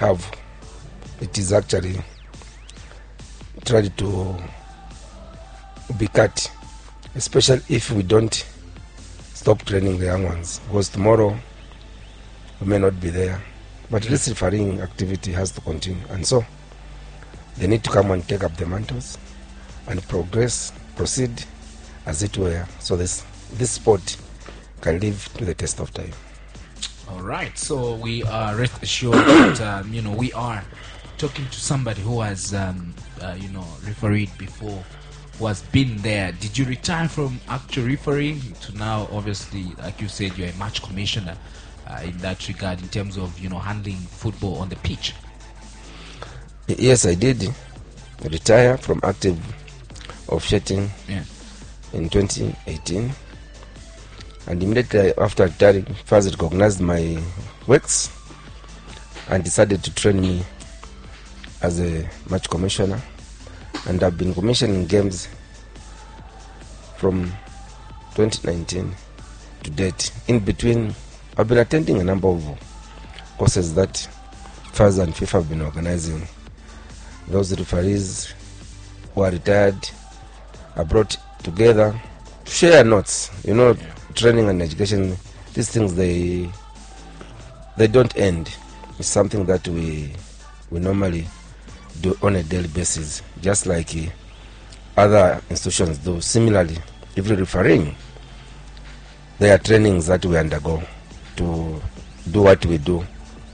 it is actually tried to be cut, especially if we don't stop training the young ones, because tomorrow we may not be there. But this refereeing activity has to continue, and so they need to come and take up the mantles and proceed as it were, so this sport can live to the test of time. All right, so we are rest assured that we are talking to somebody who has refereed before, who has been there. Did you retire from actual refereeing to now? Obviously, like you said, you're a match commissioner in that regard, in terms of handling football on the pitch. Yes, I did retire from active officiating in 2018, and immediately after retiring, first recognized my works and decided to train me as a match commissioner, and I've been commissioning games from 2019 to date. In between, I've been attending a number of courses that FAS and FIFA have been organizing. Those referees who are retired are brought together to share notes. Training and education, these things, they don't end. It's something that we normally do on a daily basis, just like other institutions do. Similarly, every refereeing, there are trainings that we undergo to do what we do.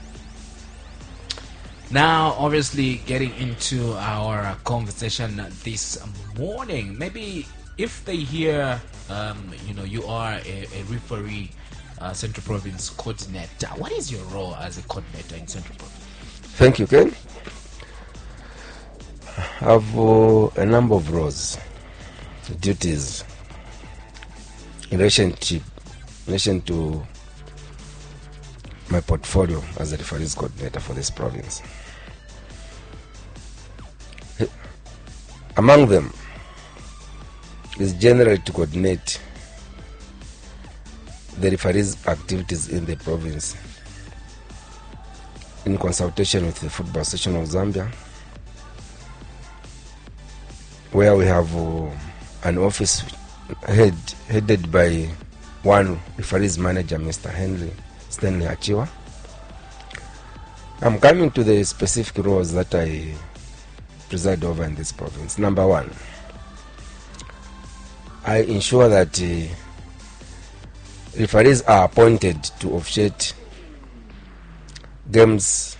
Now, obviously, getting into our conversation this morning, maybe if they hear, you are a referee, Central Province coordinator, what is your role as a coordinator in Central Province? Thank you, Ken. I have a number of roles, duties in relation to my portfolio as a referees coordinator for this province. Among them is generally to coordinate the referees' activities in the province in consultation with the Football Association of Zambia, where we have an office headed by one referees manager, Mr. Henry Stanley Achiwa. I'm coming to the specific roles that I preside over in this province. Number one, I ensure that referees are appointed to officiate games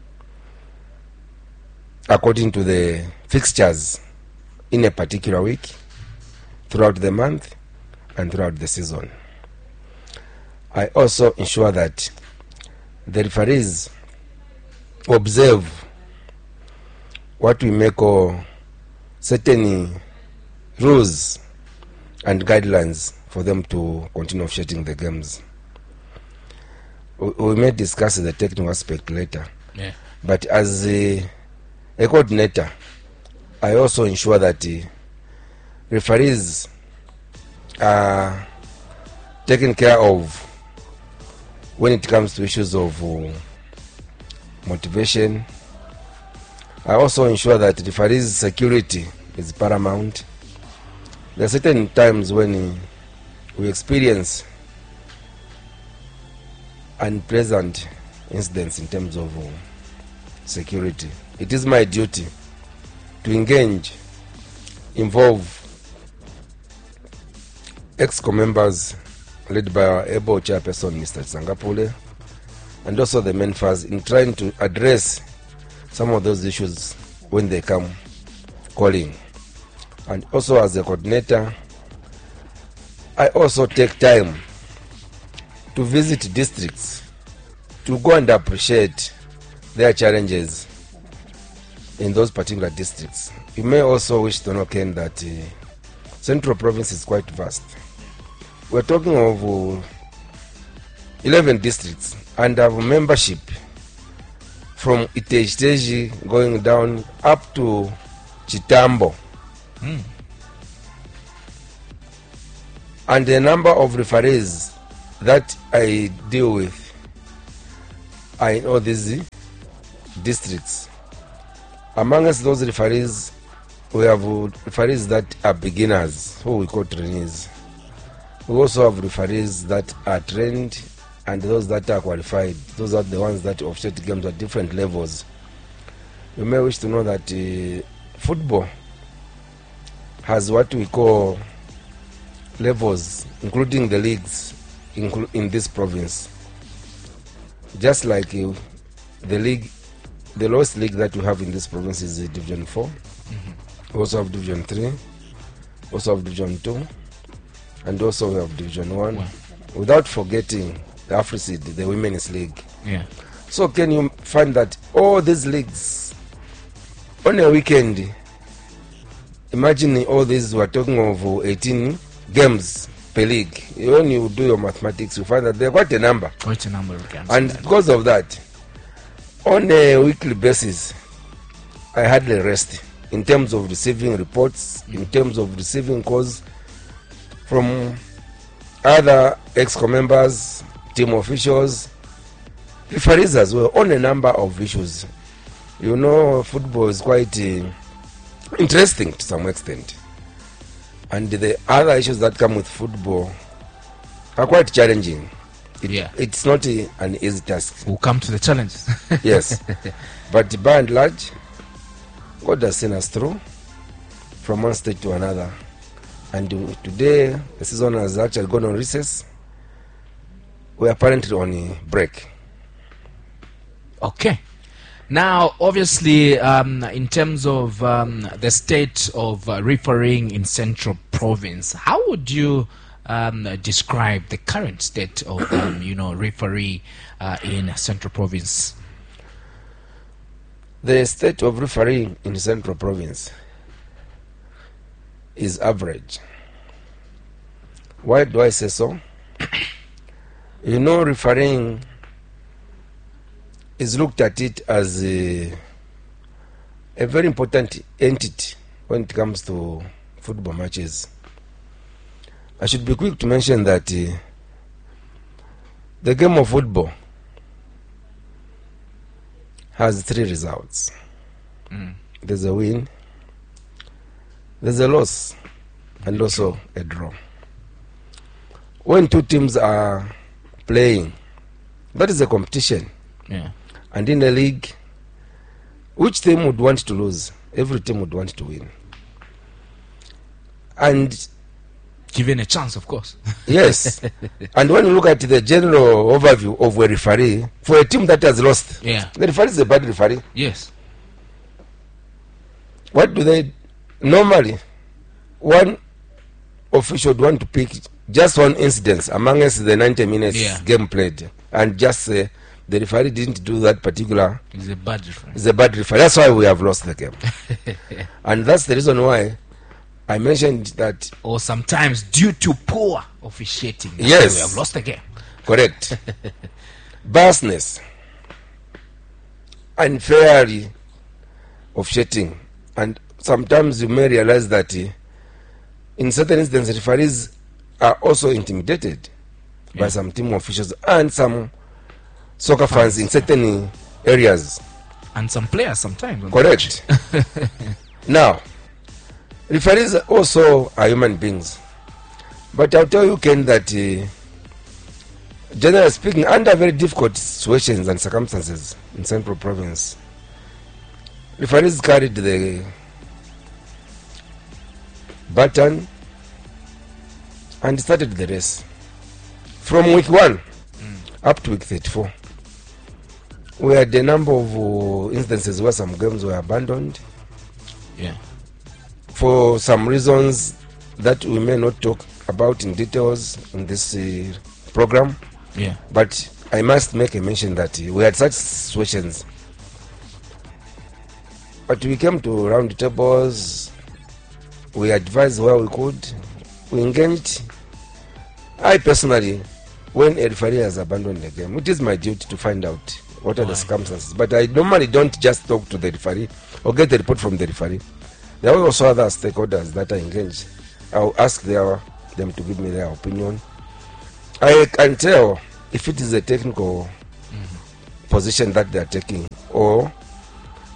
according to the fixtures in a particular week, throughout the month and throughout the season. I also ensure that the referees observe what we may call certain rules and guidelines for them to continue officiating the games. We may discuss the technical aspect later, but as a coordinator, I also ensure that referees are taken care of when it comes to issues of motivation. I also ensure that referees' security is paramount. There are certain times when we experience unpleasant incidents in terms of security. It is my duty to involve EXCO members led by our able chairperson, Mr. Sangapule, and also the main FAS in trying to address some of those issues when they come calling. And also as a coordinator, I also take time to visit districts to go and appreciate their challenges in those particular districts. You may also wish to know, Ken, that Central Province is quite vast. We're talking of 11 districts and have membership from Iteji going down up to Chitambo. And the number of referees that I deal with are in all these districts. Amongst those referees, we have referees that are beginners, who we call trainees. We also have referees that are trained and those that are qualified. Those are the ones that officiate games at different levels. You may wish to know that football has what we call levels, including the leagues in this province. Just like the league, the lowest league that we have in this province is Division 4. Mm-hmm. We also have Division 3, also have Division 2, and also we have Division 1. Wow. Without forgetting the AfriCid, the Women's League. Yeah. So can you find that all these leagues on a weekend, imagine all these, we're talking of 18 games per league. When you do your mathematics, you find that they're quite a number. Quite a number of games. And because of that, on a weekly basis, I hardly rest in terms of receiving reports, in terms of receiving calls from other EXCO members, team officials, referees as well, on a number of issues. You know, football is quite interesting to some extent. And the other issues that come with football are quite challenging. It's not an easy task. We'll come to the challenges. Yes. But by and large, God has seen us through from one stage to another. And today, the season has actually gone on recess. We are apparently on a break. Okay. Now, obviously, in terms of the state of refereeing in Central Province, how would you describe the current state of, referee in Central Province? The state of refereeing in Central Province is average. Why do I say so? Refereeing is looked at it as a very important entity when it comes to football matches. I should be quick to mention that the game of football has 3 results. There's a win, there's a loss, and also a draw. When 2 teams are playing, that is a competition. Yeah. And in a league, which team would want to lose? Every team would want to win. And given a chance, of course. Yes. And when you look at the general overview of a referee, for a team that has lost, the referee is a bad referee. Yes. What do they normally? One official would want to pick just one incident amongst the 90 minutes game played and just say the referee didn't do that particular. He's a bad referee. He's a bad referee. That's why we have lost the game. And that's the reason why I mentioned that. Or sometimes due to poor officiating. Yes. We have lost the game. Correct. Biasness. Unfairly officiating. And sometimes you may realize that in certain instances, referees are also intimidated by some team officials and some soccer fans in certain areas. And some players sometimes. Correct. Now, referees also are human beings. But I'll tell you, Ken, that generally speaking, under very difficult situations and circumstances in Central Province, referees carried the baton and started the race. From week 1 up to week 34. We had a number of instances where some games were abandoned. Yeah. For some reasons that we may not talk about in details in this program. Yeah. But I must make a mention that we had such situations. But we came to round tables. We advised where we could. We engaged. I personally, when a referee has abandoned the game, it is my duty to find out what are the circumstances. But I normally don't just talk to the referee or get the report from the referee. There are also other stakeholders that are engaged. I'll ask them to give me their opinion. I can tell if it is a technical position that they are taking or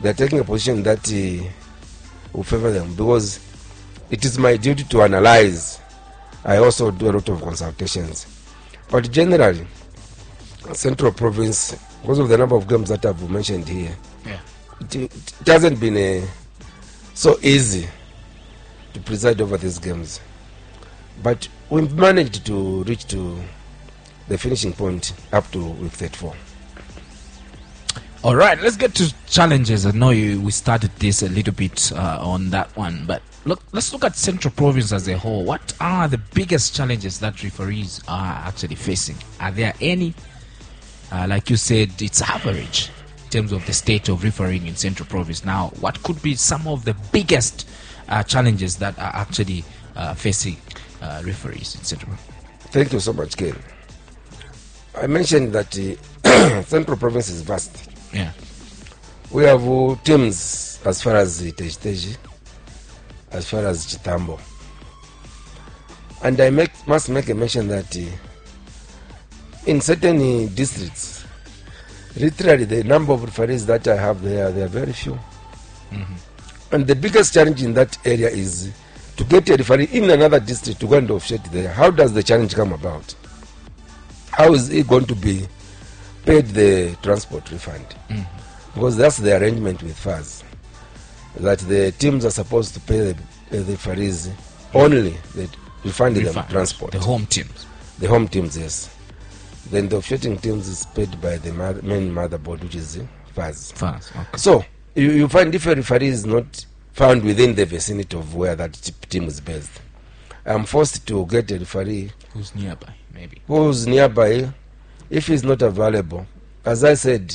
they're taking a position that will favor them, because it is my duty to analyze. I also do a lot of consultations. But generally, Central Province, because of the number of games that I've mentioned here, it hasn't been so easy to preside over these games. But we've managed to reach to the finishing point up to week 34. All right, let's get to challenges. I know we started this a little bit on that one, but let's look at Central Province as a whole. What are the biggest challenges that referees are actually facing? Are there any? Like you said, it's average in terms of the state of refereeing in Central Province. Now, what could be some of the biggest challenges that are actually facing referees in Central Province? Thank you so much, Ken. I mentioned that Central Province is vast. Yeah. We have teams as far as Teji, as far as Chitambo. And I must make a mention that in certain districts, literally the number of referees that I have there, they are very few. Mm-hmm. And the biggest challenge in that area is to get a referee in another district to go and officiate there. How does the challenge come about? How is he going to be paid the transport refund? Mm-hmm. Because that's the arrangement with FAS, that the teams are supposed to pay the referees only the refund them transport. The home teams. The home teams, yes. Then the officiating teams is paid by the main motherboard, which is FAS. FAS, okay. So you find if a referee is not found within the vicinity of where that team is based, I'm forced to get a referee who's nearby, maybe. Who's nearby. If he's not available, as I said,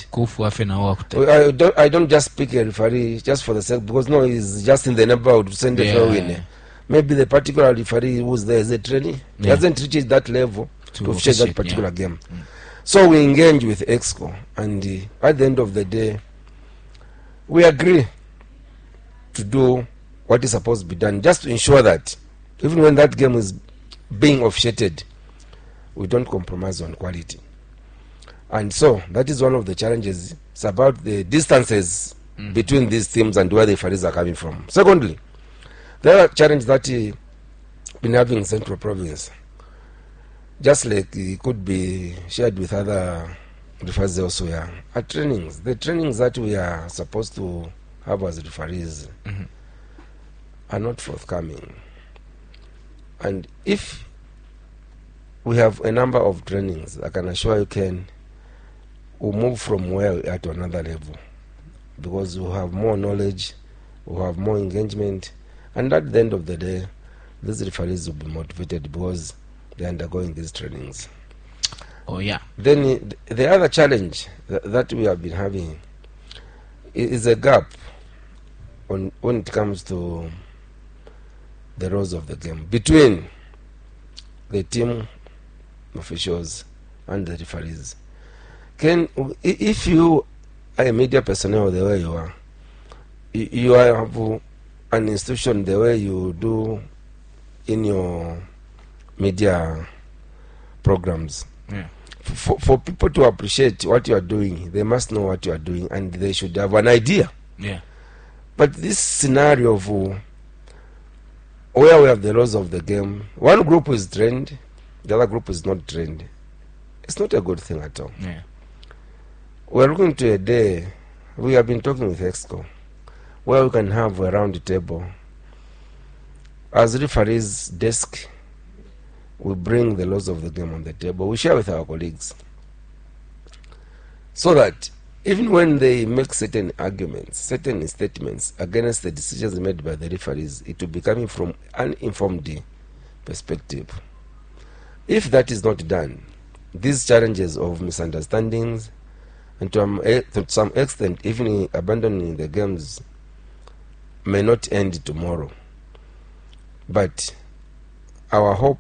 I don't just pick a referee just for the sake, because no, he's just in the neighborhood to send a fellow in. Maybe the particular referee who's there is a trainee. He hasn't reached that level to officiate that particular game. So we engage with EXCO, and at the end of the day, we agree to do what is supposed to be done, just to ensure that even when that game is being officiated, we don't compromise on quality. And so that is one of the challenges. It's about the distances between these teams and where the referees are coming from. Secondly, the other challenge that we've been having in Central Province, just like it could be shared with other referees elsewhere, are trainings. The trainings that we are supposed to have as referees are not forthcoming. And if we have a number of trainings, I can assure you, we'll move from where we are to another level, because we'll have more knowledge, we'll have more engagement, and at the end of the day, these referees will be motivated because they're undergoing these trainings. Oh yeah. Then the other challenge that we have been having is a gap when it comes to the rules of the game between the team officials and the referees. If you are a media personnel the way you have an institution the way you do in your media programs. Yeah. For people to appreciate what you are doing, they must know what you are doing, and they should have an idea. Yeah. But this scenario of where we have the rules of the game, one group is trained, the other group is not trained, it's not a good thing at all. Yeah. We're looking to a day, we have been talking with EXCO, where we can have a round table. As referees desk, we bring the laws of the game on the table. We share with our colleagues, so that even when they make certain arguments, certain statements against the decisions made by the referees, it will be coming from an informed perspective. If that is not done, these challenges of misunderstandings, and to some extent even abandoning the games, may not end tomorrow. But our hope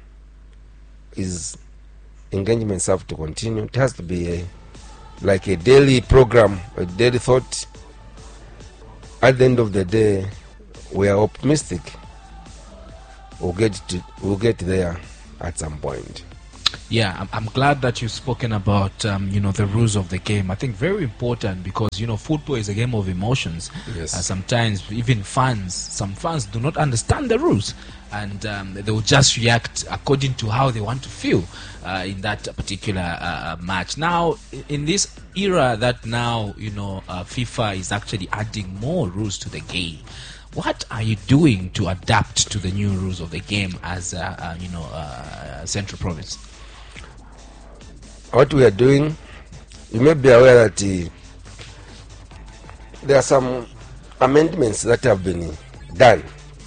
is engagements have to continue. It has to be like a daily program, a daily thought. At the end of the day, we are optimistic we'll get there at some point. Yeah, I'm glad that you've spoken about the rules of the game. I think very important because football is a game of emotions. Yes. Sometimes even some fans do not understand the rules, and they will just react according to how they want to feel in that particular match. Now, in this era that now FIFA is actually adding more rules to the game. What are you doing to adapt to the new rules of the game as Central Province? What we are doing, you may be aware that there are some amendments that have been done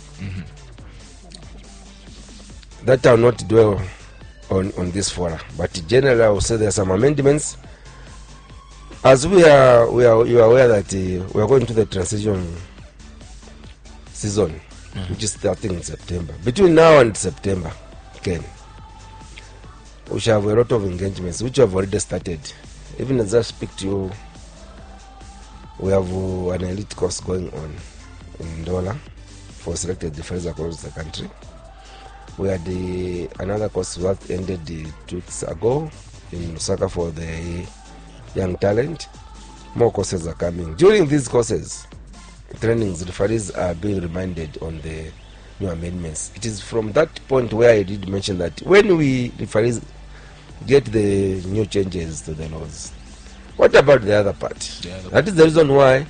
that are not dwell on this forum, but generally I will say there are some amendments. As you are aware that we are going to the transition season, which is starting in September. Between now and September, Ken, we shall have a lot of engagements which have already started. Even as I speak to you, we have an elite course going on in Ndola for selected referees across the country. We had another course that ended 2 weeks ago in Lusaka for the young talent. More courses are coming. During these courses, trainings, referees are being reminded on the new amendments. It is from that point where I did mention that when we referees get the new changes to the laws, what about the other part? That is the reason why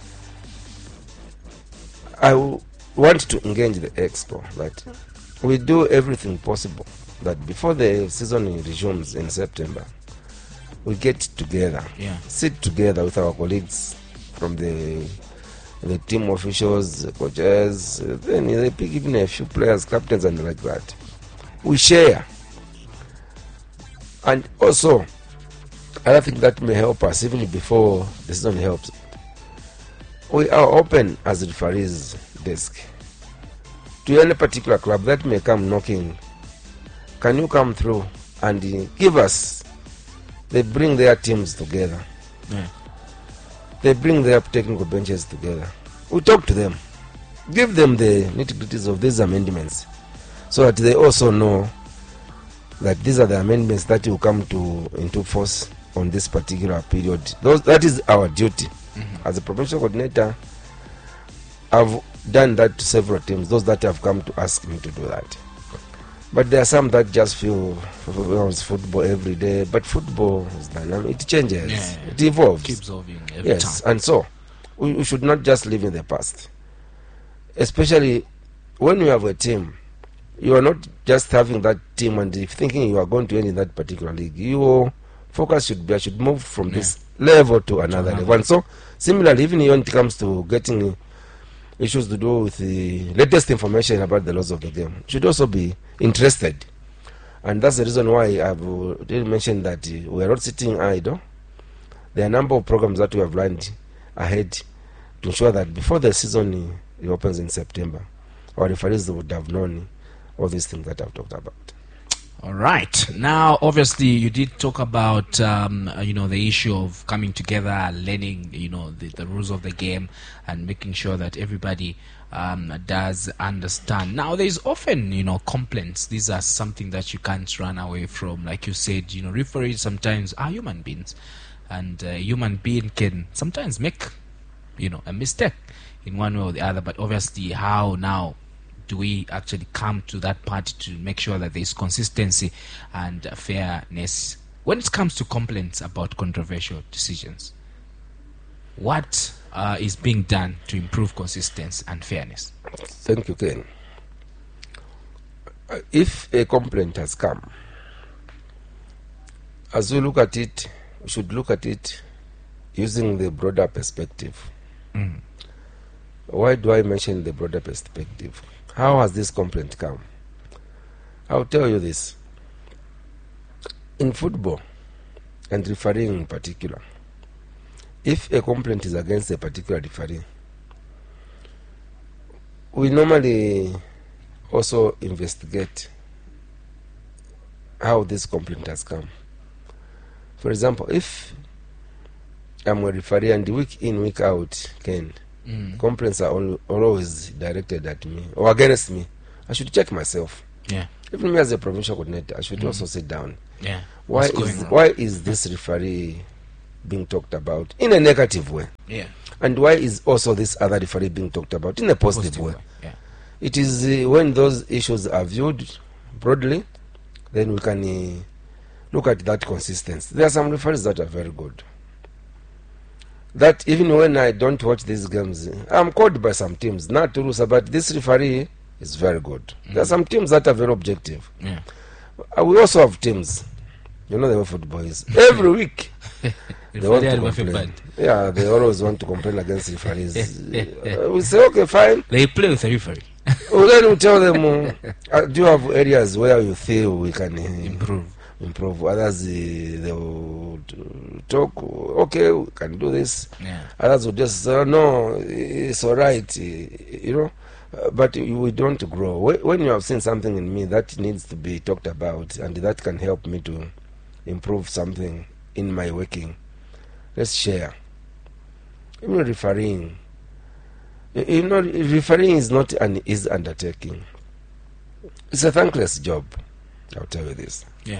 I want to engage the expo, that we do everything possible that before the season resumes in September, we get together, sit together with our colleagues from the team officials, the coaches, then they pick even a few players, captains and like that. We share. And also, I think that may help us even before the season helps. We are open as a referees desk to any particular club that may come knocking. Can you come through and give us? They bring their teams together. They bring their technical benches together. We talk to them, give them the nitty-gritties of these amendments, so that they also know that these are the amendments that will come into force on this particular period. That is our duty. As a provincial coordinator, I've done that to several teams, those that have come to ask me to do that. But there are some that just feel it's football every day, but football is dynamic, it changes, it evolves, keeps evolving every time. And so we should not just live in the past, especially when you have a team. You are not just having that team and thinking you are going to end in that particular league. Your focus should be, I should move from this level to another level. And so similarly, even when it comes to getting issues to do with the latest information about the laws of the game, you should also be interested. And that's the reason why I've mentioned that we are not sitting idle. There are a number of programs that we have lined ahead to ensure that before the season opens in September, our referees would have known all these things that I've talked about. All right. Now, obviously, you did talk about the issue of coming together, learning the rules of the game, and making sure that everybody does understand. Now, there's often complaints. These are something that you can't run away from. Like you said, referees sometimes are human beings, and a human being can sometimes make a mistake in one way or the other. But obviously, how now do we actually come to that part to make sure that there is consistency and fairness when it comes to complaints about controversial decisions? What is being done to improve consistency and fairness? Thank you, Ken. If a complaint has come, as we look at it, we should look at it using the broader perspective. Why do I mention the broader perspective? How has this complaint come? I'll tell you this. In football, and refereeing in particular, if a complaint is against a particular referee, we normally also investigate how this complaint has come. For example, if I'm a referee and week in, week out, complaints are always directed at me or against me, I should check myself. even me as a provincial coordinator, I should also sit down. Yeah. Why is this referee being talked about in a negative way? Yeah. And why is also this other referee being talked about in a positive way? Yeah. It is when those issues are viewed broadly, then we can look at that consistency. There are some referees that are very good. That even when I don't watch these games, I'm called by some teams, not to lose, but this referee is very good. There are some teams that are very objective. Yeah. We also have teams, you know the way football is. Every week, they want to complain. Yeah, they always want to complain against referees. We say, okay, fine. They play with a referee. Well, then we tell them, do you have areas where you feel we can improve? Others, they will talk, okay, we can do this. Yeah. Others will just say, no, it's all right, you know. But we don't grow. When you have seen something in me that needs to be talked about and that can help me to improve something in my working, let's share. Even refereeing, you know, refereeing is not an easy undertaking. It's a thankless job, I'll tell you this. Yeah.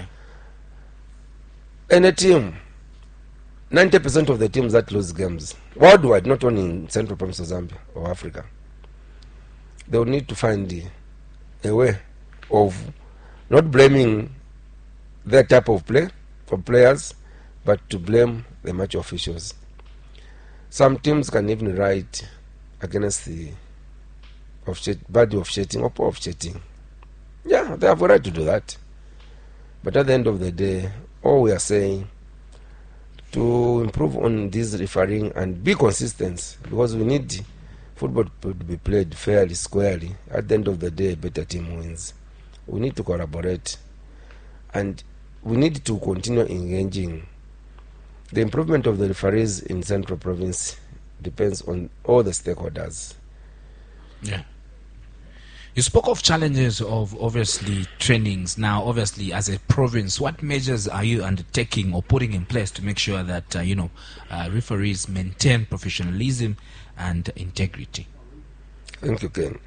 Any team, 90% of the teams that lose games worldwide, not only in Central Province of Zambia or Africa, they will need to find a way of not blaming their type of play for players, but to blame the match officials. Some teams can even write against the body officiating or poor officiating. Yeah, they have a right to do that. But at the end of the day, all we are saying to improve on this refereeing and be consistent, because we need football to be played fairly, squarely. At the end of the day, a better team wins. We need to collaborate, and we need to continue engaging. The improvement of the referees in Central Province depends on all the stakeholders. Yeah. You spoke of challenges of obviously trainings. Now, obviously, as a province, what measures are you undertaking or putting in place to make sure that referees maintain professionalism and integrity? Thank you, Ken.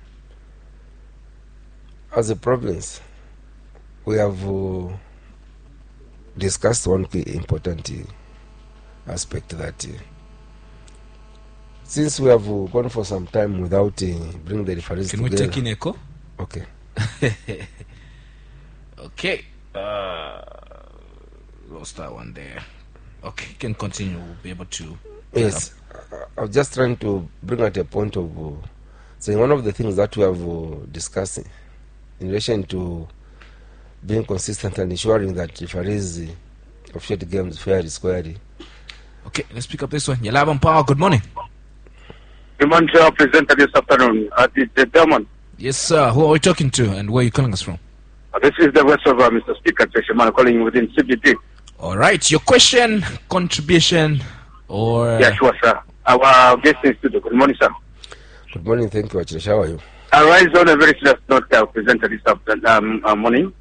As a province, we have discussed one key important aspect that since we have gone for some time without bringing the referees together. Can we take in echo? Okay. Okay. Lost that one there. Okay, you can continue. We'll be able to. Yes. I was just trying to bring out a point of saying one of the things that we have discussed in relation to being consistent and ensuring that referees officiate games fairly, squarely. Okay, let's pick up this one. Yalaban Power, good morning. Good morning, sir. Presenter this afternoon. The German. Yes, sir. Who are we talking to and where are you calling us from? This is the voice of Mr. Speaker, Cheshiman, calling you within CBD. All right. Your question, contribution, or... Yeah, sure, sir. Our guest in studio. Good morning, sir. Good morning. Thank you, Achilles. How are you? I rise on a very serious note, presenter this afternoon, morning.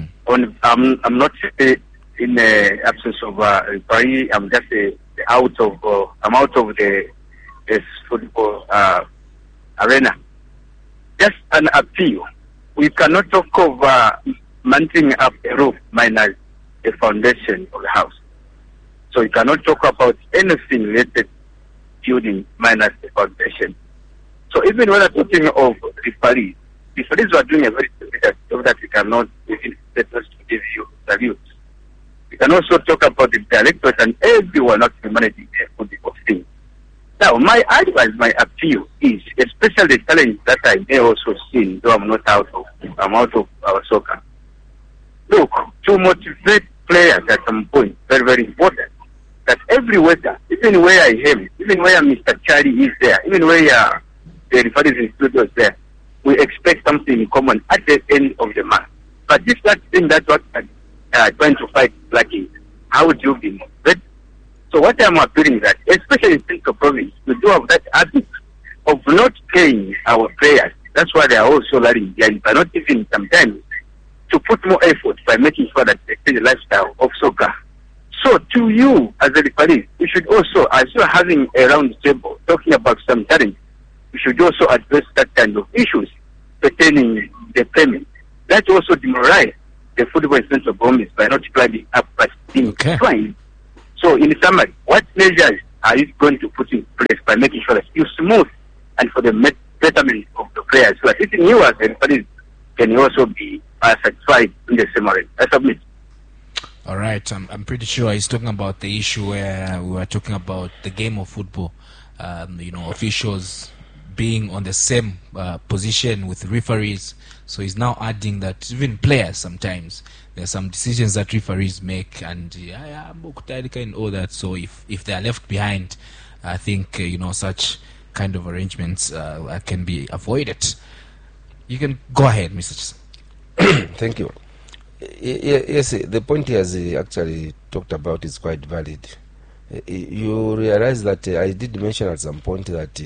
I'm not in the absence of referee. I'm just out of the football arena. Just an appeal. We cannot talk of mounting up a roof minus the foundation of the house. So you cannot talk about anything related building minus the foundation. So even when we're talking of referees are doing a very difficult job that we cannot even let us to give you salute. We can also talk about the directors and everyone not managing the football thing. Now, my advice, my appeal is, especially the challenge that I may also see, though I'm out of our soccer. Look, to motivate players at some point, very, very important, that every weather, even where I am, even where Mr. Charlie is there, even where the referees in studio is there, we expect something in common at the end of the month. But if that thing that's what I'm trying to fight lacking, how would you be motivated? So what I'm appealing that, especially in Central Province, we do have that habit of not paying our players. That's why they are also lagging behind, but not even sometimes to put more effort by making sure that they change the lifestyle of soccer. So to you as a referee, we should also, as you're having a round table talking about some challenge, we should also address that kind of issues pertaining the payment. that also demoralized the football in Central Province by not climbing up but being trying. So in summary, what measures are you going to put in place by making sure that you're smooth and for the betterment of the players, so that sitting you as referees can also be satisfied in the same way? I submit. All right, I'm pretty sure he's talking about the issue where we were talking about the game of football. Officials being on the same position with referees. So he's now adding that even players sometimes there's some decisions that referees make and and all that. So if they are left behind, I think such kind of arrangements can be avoided. You can go ahead, Mr. Thank you. Yes, the point he has actually talked about is quite valid. You realize that I did mention at some point that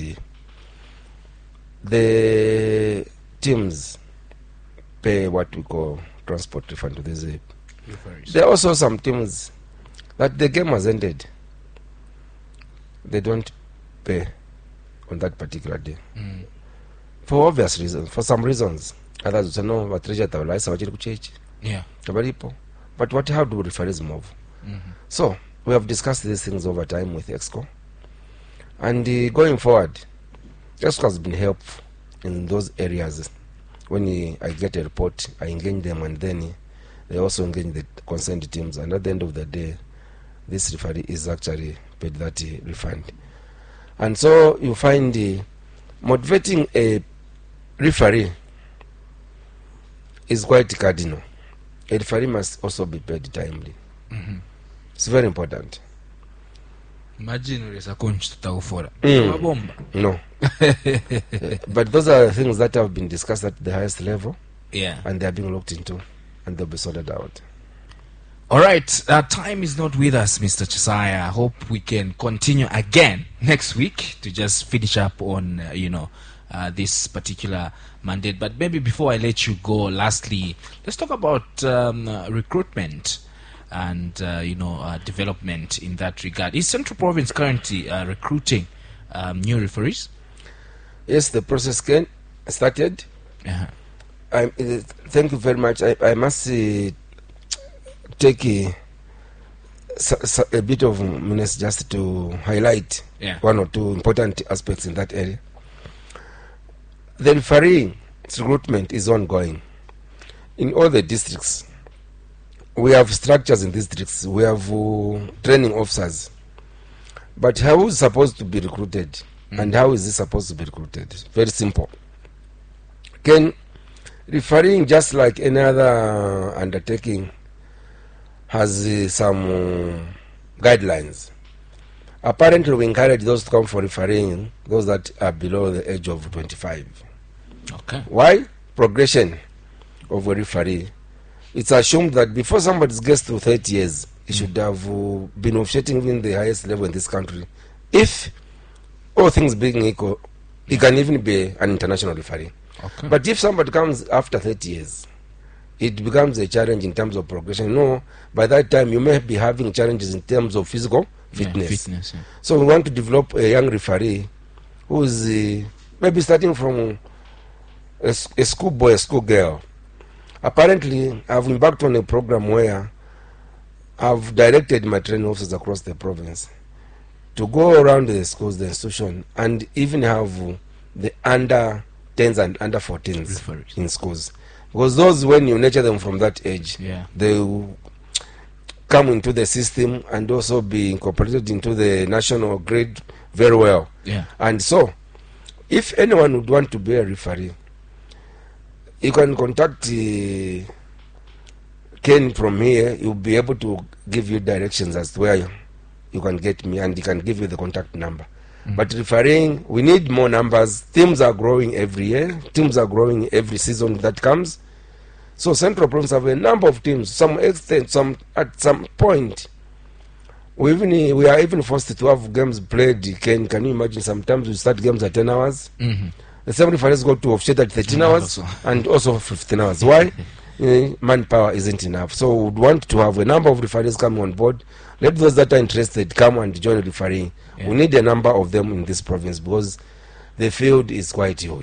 the teams pay what we call transport refund to the referees. There are also some teams that the game has ended. They don't pay on that particular day. For obvious reasons, for some reasons. Others will say, no, but yeah. But how do referees move? So we have discussed these things over time with EXCO, and going forward, EXCO has been helpful in those areas. When I get a report, I engage them, and then they also engage the concerned teams, and at the end of the day, this referee is actually paid that refund. And so you find motivating a referee is quite cardinal. A referee must also be paid timely. It's very important. Imagine no. But those are things that have been discussed at the highest level. Yeah. And they are being looked into, and they'll be sorted out. All right. Time is not with us, Mr. Chisaya. I hope we can continue again next week to just finish up on, this particular mandate. But maybe before I let you go, lastly, let's talk about recruitment and development in that regard. Is Central Province currently recruiting new referees? Yes, the process started. Thank you very much. I must take a bit of minutes just to highlight one or two important aspects in that area. The referee recruitment is ongoing in all the districts. We have structures in districts. We have training officers. But how is supposed to be recruited? And how is this supposed to be recruited? Very simple. Refereeing, just like any other undertaking, has some guidelines. Apparently, we encourage those to come for refereeing, those that are below the age of 25. Okay. Why? Progression of a referee. It's assumed that before somebody gets to 30 years, he should have been officiating in the highest level in this country. If all things being equal, he can even be an international referee. Okay. But if somebody comes after 30 years, it becomes a challenge in terms of progression. No, by that time, you may be having challenges in terms of physical fitness. Yeah. So we want to develop a young referee who is maybe starting from a schoolboy, a schoolgirl. Apparently, I've embarked on a program where I've directed my training officers across the province to go around the schools, the institution, and even have the under 10s and under 14s in schools. Because those, when you nurture them from that age, they will come into the system and also be incorporated into the national grade very well. Yeah. And so, if anyone would want to be a referee, you can contact Ken from here. He'll be able to give you directions as to where you can get me, and he can give you the contact number. But refereeing, we need more numbers. Teams are growing every year. Teams are growing every season that comes. So Central Province have a number of teams. Some extent, at some point, we are even forced to have games played. Can you imagine? Sometimes we start games at 10 hours. The same referees go to officiate at 13 hours and also 15 hours. Why? Manpower isn't enough. So we would want to have a number of referees coming on board. Let those that are interested come and join refereeing. We need a number of them in this province because the field is quite huge.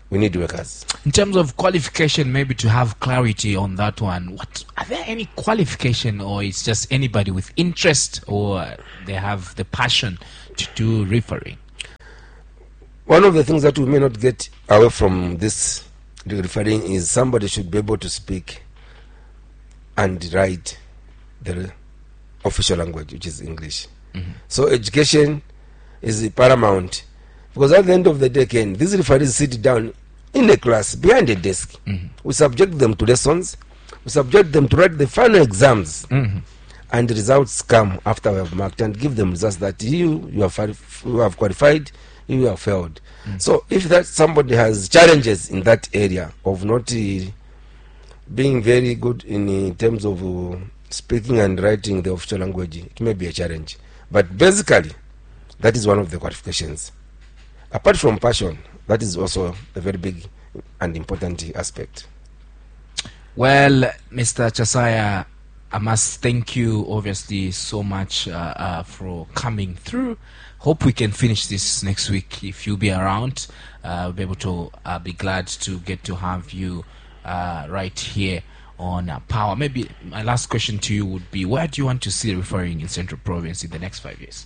we need workers. In terms of qualification, maybe to have clarity on that one, what are there any qualification, or it's just anybody with interest, or they have the passion to do refereeing? One of the things that we may not get away from this refereeing is somebody should be able to speak and write the official language, which is English. Mm-hmm. So education is paramount, because at the end of the day, these referees sit down in a class behind a desk. Mm-hmm. We subject them to lessons, we subject them to write the final exams, mm-hmm. and the results come after we have marked and give them results that you have qualified, you have failed. Mm-hmm. So if that somebody has challenges in that area of not being very good in terms of speaking and writing the official language, it may be a challenge. But basically, that is one of the qualifications. Apart from passion, that is also a very big and important aspect. Well, Mr. Chasaya, I must thank you obviously so much for coming through. Hope we can finish this next week. If you'll be around, we'll be able to be glad to get to have you right here on Power. Maybe my last question to you would be, where do you want to see refereeing in Central Province in the next 5 years?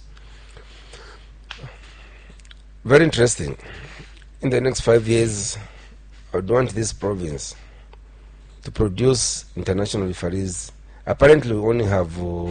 Very interesting. In the next 5 years, I would want this province to produce international referees. Apparently, we only have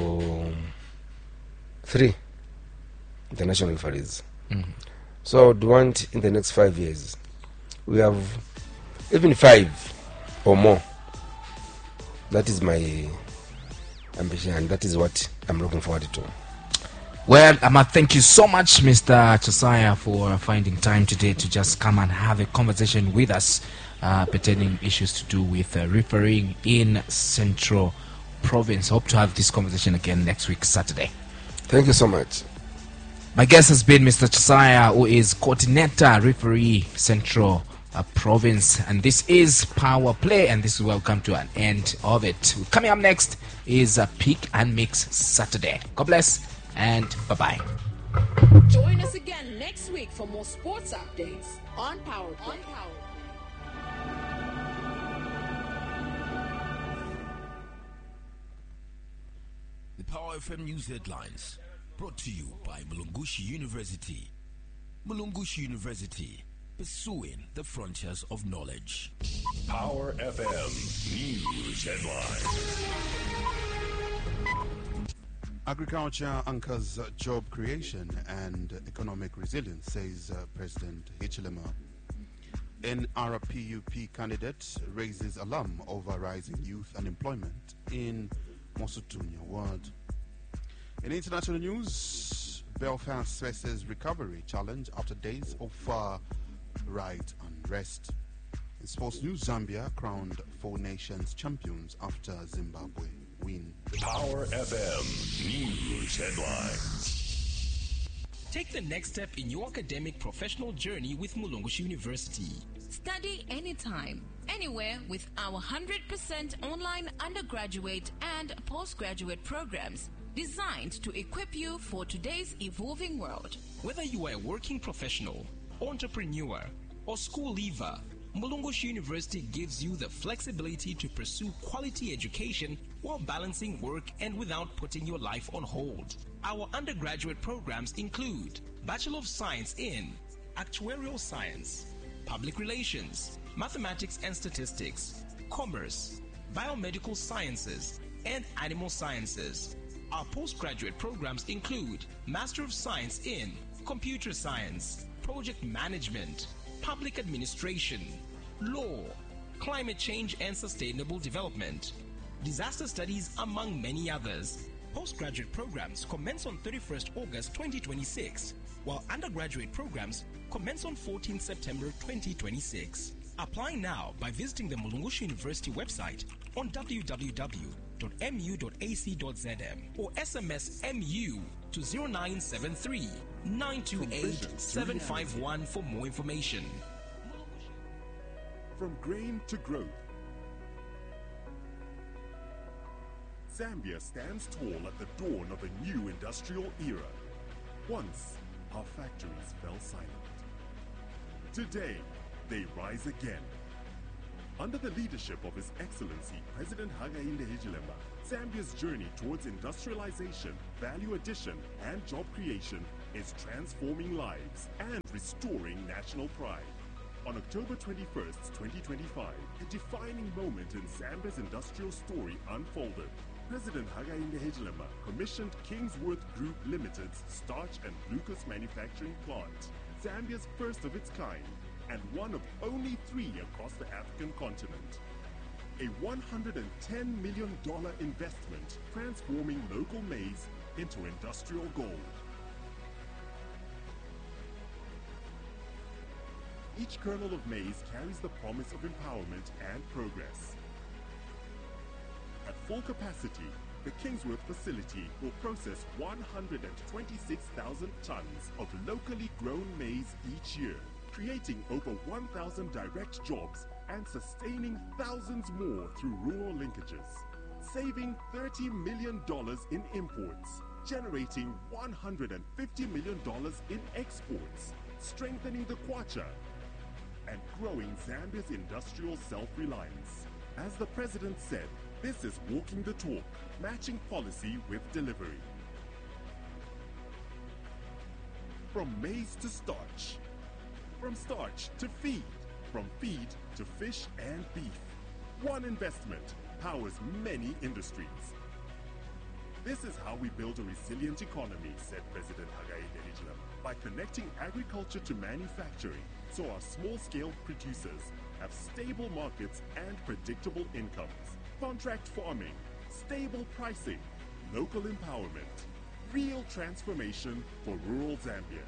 3 international referees. Mm-hmm. So I would want in the next 5 years, we have even 5 or more. That is my ambition, and that is what I'm looking forward to. Well, Amma, thank you so much, Mr. Chasaya, for finding time today to just come and have a conversation with us pertaining issues to do with refereeing in Central Province. Hope to have this conversation again next week, Saturday. Thank you so much. My guest has been Mr. Chasaya, who is coordinator referee Central Province, and this is Power Play, and this is where we come to an end of it. Coming up next is a Pick and Mix Saturday. God bless and bye-bye. Join us again next week for more sports updates on Power Play. The Power FM News Headlines, brought to you by Mulungushi University. Mulungushi University, pursuing the frontiers of knowledge. Power FM News Headlines. Agriculture anchors job creation and economic resilience, says President Hichilema. NRPUP candidate raises alarm over rising youth unemployment in Mosutunya ward. In international news, Belfast faces recovery challenge after days of far-right unrest. In sports news, Zambia crowned 4 nations champions after Zimbabwe win. Power FM News Headlines. Take the next step in your academic professional journey with Mulungushi University. Study anytime, anywhere with our 100% online undergraduate and postgraduate programs designed to equip you for today's evolving world. Whether you are a working professional, entrepreneur, or school leaver, Mulungushi University gives you the flexibility to pursue quality education while balancing work and without putting your life on hold. Our undergraduate programs include Bachelor of Science in Actuarial Science, Public Relations, Mathematics and Statistics, Commerce, Biomedical Sciences, and Animal Sciences. Our postgraduate programs include Master of Science in Computer Science, Project Management, Public Administration, Law, Climate Change and Sustainable Development, Disaster Studies, among many others. Postgraduate programs commence on 31st August 2026, while undergraduate programs commence on 14th September 2026. Apply now by visiting the Mulungushi University website on www.mu.ac.zm or SMS MU to 0973 928 751 for more information. From grain to growth, Zambia stands tall at the dawn of a new industrial era. Once, our factories fell silent. Today, they rise again. Under the leadership of His Excellency President Hakainde Hichilema, Zambia's journey towards industrialization, value addition, and job creation is transforming lives and restoring national pride. On October 21st, 2025, a defining moment in Zambia's industrial story unfolded. President Hakainde Hichilema commissioned Kingsworth Group Limited's starch and glucose manufacturing plant, Zambia's first of its kind, and one of only 3 across the African continent. A $110 million investment transforming local maize into industrial gold. Each kernel of maize carries the promise of empowerment and progress. At full capacity, the Kingsworth facility will process 126,000 tons of locally grown maize each year, creating over 1,000 direct jobs and sustaining thousands more through rural linkages, saving $30 million in imports, generating $150 million in exports, strengthening the kwacha, and growing Zambia's industrial self-reliance. As the president said, this is walking the talk, matching policy with delivery. From maize to starch, from starch to feed, from feed to fish and beef. One investment powers many industries. This is how we build a resilient economy, said President Hakainde Hichilema, by connecting agriculture to manufacturing, so our small-scale producers have stable markets and predictable incomes. Contract farming, stable pricing, local empowerment, real transformation for rural Zambia.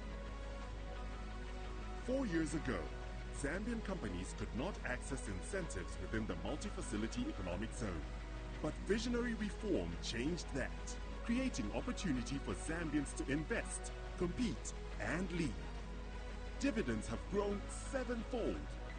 4 years ago, Zambian companies could not access incentives within the multi-facility economic zone. But visionary reform changed that, creating opportunity for Zambians to invest, compete, and lead. Dividends have grown 7-fold.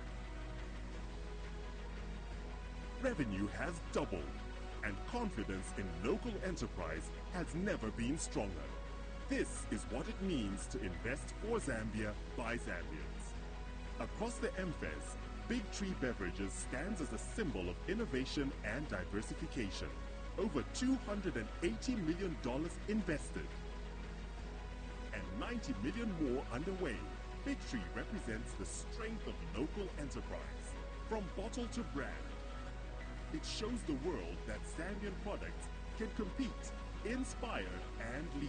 Revenue has doubled, and confidence in local enterprise has never been stronger. This is what it means to invest for Zambia by Zambians. Across the MFES, Big Tree Beverages stands as a symbol of innovation and diversification. Over $280 million invested and 90 million more underway. Big Tree represents the strength of local enterprise. From bottle to brand, it shows the world that Zambian products can compete, inspire, and lead.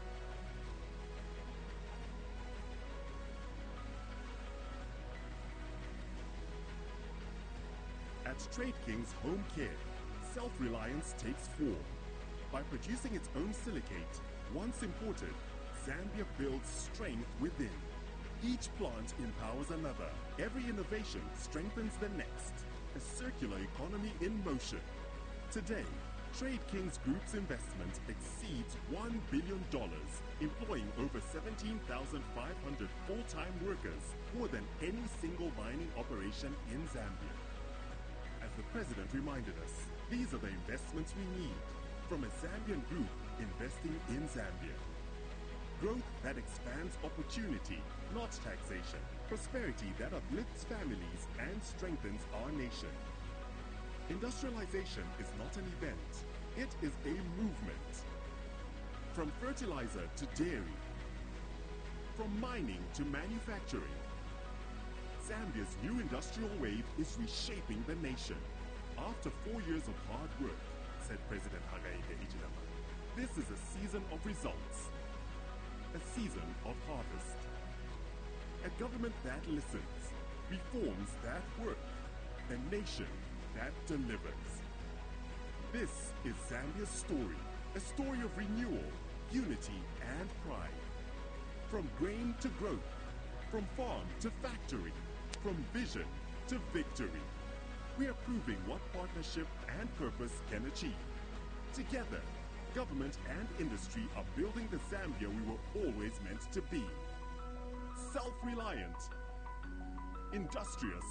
At Trade King's Home Care, self-reliance takes form. By producing its own silicate, once imported, Zambia builds strength within. Each plant empowers another. Every innovation strengthens the next. A circular economy in motion. Today, Trade Kings Group's investment exceeds $1 billion, employing over 17,500 full-time workers, more than any single mining operation in Zambia. As the president reminded us, these are the investments we need from a Zambian group investing in Zambia. Growth that expands opportunity, not taxation. Prosperity that uplifts families and strengthens our nation. Industrialization is not an event, it is a movement. From fertilizer to dairy, from mining to manufacturing, Zambia's new industrial wave is reshaping the nation. After 4 years of hard work, said President Hakainde Hichilema, this is a season of results, a season of harvest. A government that listens, reforms that work, a nation that delivers. This is Zambia's story, a story of renewal, unity, and pride. From grain to growth, from farm to factory, from vision to victory. We are proving what partnership and purpose can achieve. Together, government and industry are building the Zambia we were always meant to be. Self-reliant, industrious,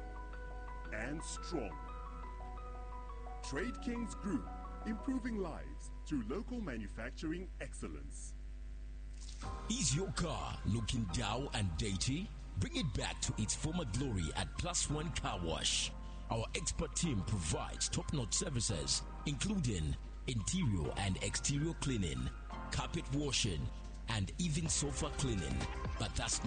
and strong. Trade Kings Group, improving lives through local manufacturing excellence. Is your car looking dull and dirty? Bring it back to its former glory at Plus One Car Wash. Our expert team provides top-notch services, including interior and exterior cleaning, carpet washing, and even sofa cleaning. But that's